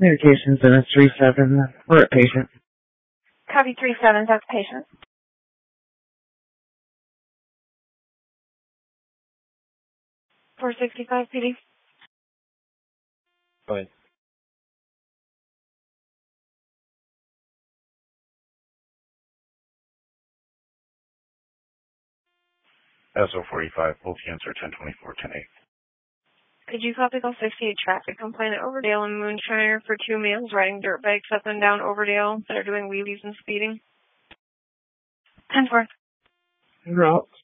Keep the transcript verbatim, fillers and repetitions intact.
Communications in a three seven for a patient. Copy three seven, that's patient. four sixty-five P D. Go ahead. S O forty-five, full cancer, ten twenty-four, ten eight. Could you copy call sixty-eight traffic complaint at Overdale and Moonshiner for two males riding dirt bikes up and down Overdale that are doing wheelies and speeding? ten four. Route.